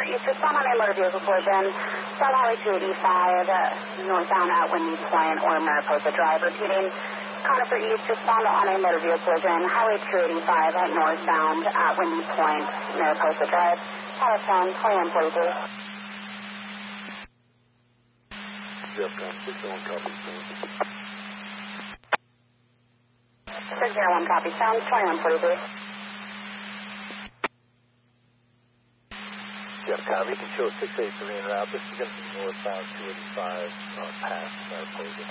for East, respond on a motor vehicle collision. South Highway 285, northbound at Windy Point or Mariposa Drive. Repeating, Conifer East, respond on a motor vehicle collision. Highway 285 at northbound at Windy Point, Mariposa Drive. Telephone 2143. Jeff, 601 copy. 601 copy. Sounds 2143. Jeff, copy. Control 683 en route. This is going to be northbound 285 past Mariposa.